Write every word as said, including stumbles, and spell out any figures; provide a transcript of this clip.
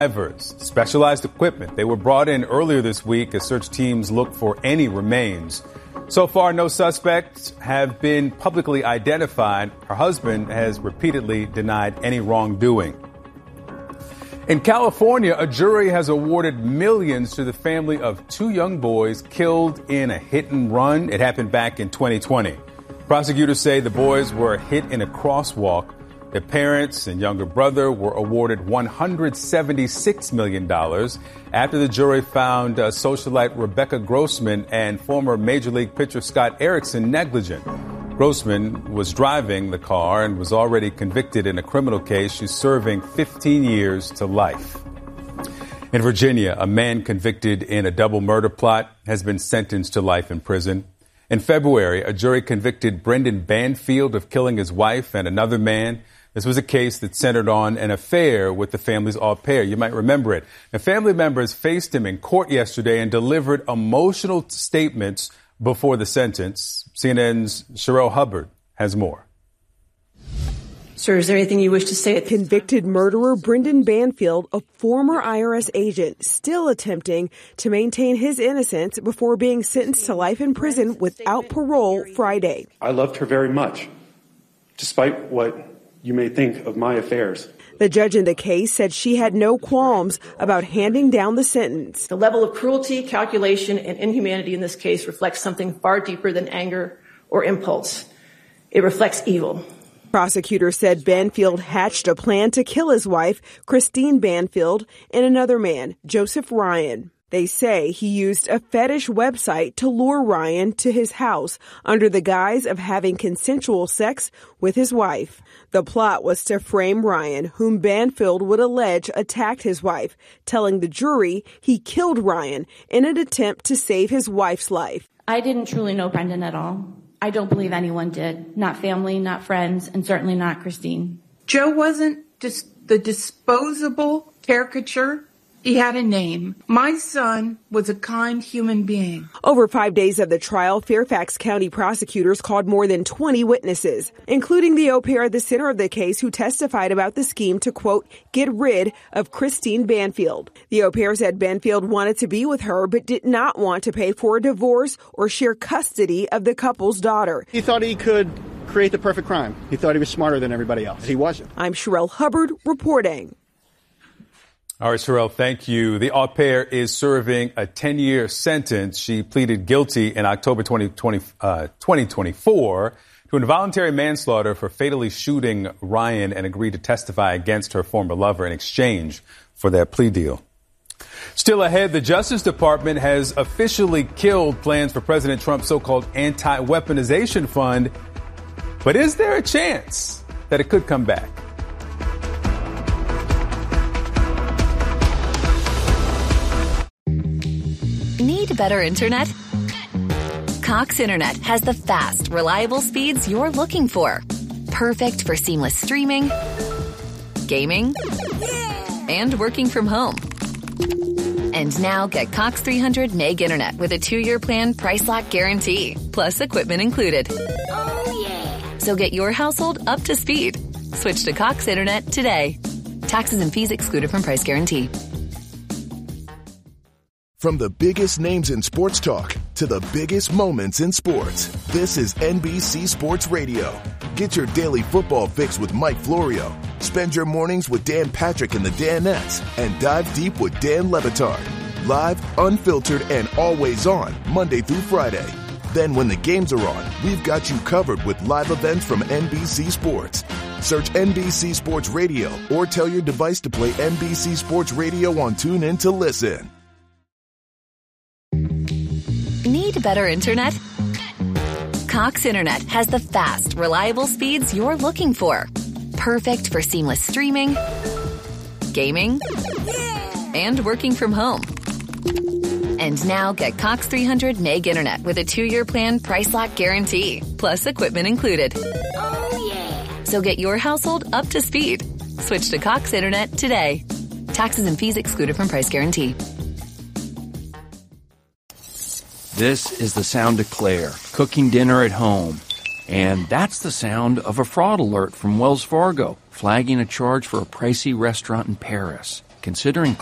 Divers, specialized equipment. They were brought in earlier this week as search teams look for any remains. So far, no suspects have been publicly identified. Her husband has repeatedly denied any wrongdoing. In California, a jury has awarded millions to the family of two young boys killed in a hit and run. It happened back in twenty twenty. Prosecutors say the boys were hit in a crosswalk. Their parents and younger brother were awarded one hundred seventy-six million dollars after the jury found uh, socialite Rebecca Grossman and former Major League pitcher Scott Erickson negligent. Grossman was driving the car and was already convicted in a criminal case. She's serving fifteen years to life. In Virginia, a man convicted in a double murder plot has been sentenced to life in prison. In February, a jury convicted Brendan Banfield of killing his wife and another man. This was a case that centered on an affair with the family's au pair. You might remember it. The family members faced him in court yesterday and delivered emotional statements before the sentence. C N N's Sherelle Hubbard has more. Sir, is there anything you wish to say? At Convicted murderer Brendan Banfield, a former I R S agent, still attempting to maintain his innocence before being sentenced to life in prison without parole Friday. I loved her very much, despite what you may think of my affairs. The judge in the case said she had no qualms about handing down the sentence. The level of cruelty, calculation, and inhumanity in this case reflects something far deeper than anger or impulse. It reflects evil. Prosecutors said Banfield hatched a plan to kill his wife, Christine Banfield, and another man, Joseph Ryan. They say he used a fetish website to lure Ryan to his house under the guise of having consensual sex with his wife. The plot was to frame Ryan, whom Banfield would allege attacked his wife, telling the jury he killed Ryan in an attempt to save his wife's life. I didn't truly know Brendan at all. I don't believe anyone did. Not family, not friends, and certainly not Christine. Joe wasn't just the disposable caricature. He had a name. My son was a kind human being. Over five days of the trial, Fairfax County prosecutors called more than twenty witnesses, including the au pair at the center of the case who testified about the scheme to, quote, get rid of Christine Banfield. The au pair said Banfield wanted to be with her but did not want to pay for a divorce or share custody of the couple's daughter. He thought he could create the perfect crime. He thought he was smarter than everybody else. He wasn't. I'm Sherelle Hubbard reporting. All right, Sherelle, thank you. The au pair is serving a ten-year sentence. She pleaded guilty in October twenty twenty, uh, twenty twenty-four to involuntary manslaughter for fatally shooting Ryan and agreed to testify against her former lover in exchange for that plea deal. Still ahead, the Justice Department has officially killed plans for President Trump's so-called anti-weaponization fund. But is there a chance that it could come back? Need better internet? Cox Internet has the fast, reliable speeds you're looking for. Perfect for seamless streaming, gaming, and working from home. And now get Cox three hundred meg internet with a two-year plan price lock guarantee, plus equipment included. Oh, yeah. So get your household up to speed. Switch to Cox Internet today. Taxes and fees excluded from price guarantee. From the biggest names in sports talk to the biggest moments in sports, this is N B C Sports Radio. Get your daily football fix with Mike Florio. Spend your mornings with Dan Patrick and the Danettes, and dive deep with Dan Le Batard. Live, unfiltered, and always on, Monday through Friday. Then when the games are on, we've got you covered with live events from N B C Sports. Search N B C Sports Radio or tell your device to play N B C Sports Radio on TuneIn to listen. Need better internet? Cox Internet has the fast, reliable speeds you're looking for. Perfect for seamless streaming, gaming, and working from home. And now get Cox three hundred meg internet with a two-year plan price lock guarantee, plus equipment included. Oh, yeah. So get your household up to speed. Switch to Cox Internet today. Taxes and fees excluded from price guarantee. This is the sound of Claire, cooking dinner at home. And that's the sound of a fraud alert from Wells Fargo, flagging a charge for a pricey restaurant in Paris. considering